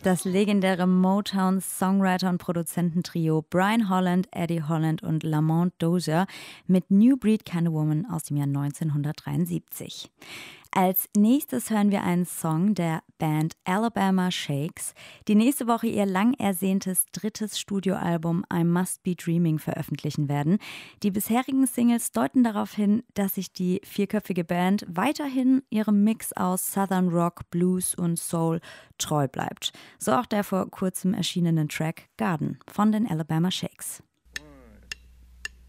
Das legendäre Motown-Songwriter- und Produzententrio Brian Holland, Eddie Holland und Lamont Dozier mit New Breed Kind of Woman aus dem Jahr 1973. Als nächstes hören wir einen Song der Band Alabama Shakes, die nächste Woche ihr lang ersehntes drittes Studioalbum I Must Be Dreaming veröffentlichen werden. Die bisherigen Singles deuten darauf hin, dass sich die vierköpfige Band weiterhin ihrem Mix aus Southern Rock, Blues und Soul treu bleibt. So auch der vor kurzem erschienenen Track Garden von den Alabama Shakes.